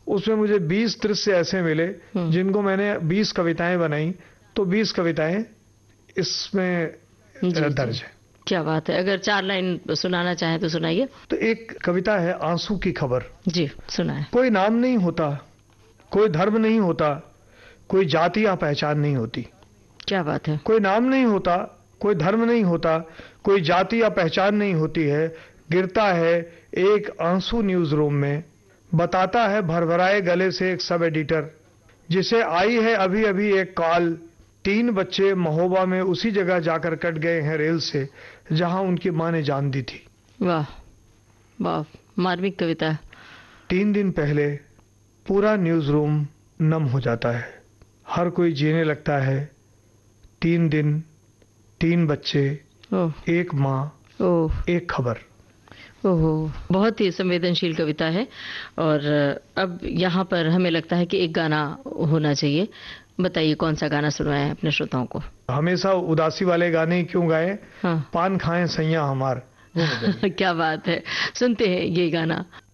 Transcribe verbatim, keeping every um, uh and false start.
उसमें मुझे बीस दृश्य ऐसे मिले जिनको मैंने बीस कविताएं बनाई, तो बीस कविताएं इसमें दर्ज है। क्या बात है। अगर चार लाइन सुनाना चाहें तो सुनाइए। तो एक कविता है आंसू की खबर। जी सुनाए। कोई नाम नहीं होता, कोई धर्म नहीं होता, कोई जाति या पहचान नहीं होती। क्या बात है। कोई नाम नहीं होता, कोई धर्म नहीं होता, कोई जाति या पहचान नहीं होती है। गिरता है एक आंसू न्यूज रूम में, बताता है भरभराए गले से एक सब एडिटर, जिसे आई है अभी अभी एक कॉल, तीन बच्चे महोबा में उसी जगह जाकर कट गए हैं रेल से जहां उनकी मां ने जान दी थी। वाह वाह, मार्मिक कविता। तीन दिन पहले पूरा न्यूज रूम नम हो जाता है, हर कोई जीने लगता है। तीन दिन, तीन बच्चे, एक माँ, एक खबर। ओहो, बहुत ही संवेदनशील कविता है। और अब यहाँ पर हमें लगता है कि एक गाना होना चाहिए। बताइए कौन सा गाना सुनवाएं अपने श्रोताओं को। हमेशा उदासी वाले गाने क्यों गाएं? हाँ। पान खाएं सैया हमार। क्या बात है, सुनते हैं ये गाना।